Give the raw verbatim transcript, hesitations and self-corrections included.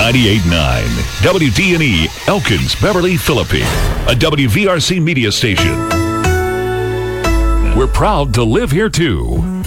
ninety-eight point nine, W D N E, Elkins, Beverly, Philippine, a W V R C media station. We're proud to live here too.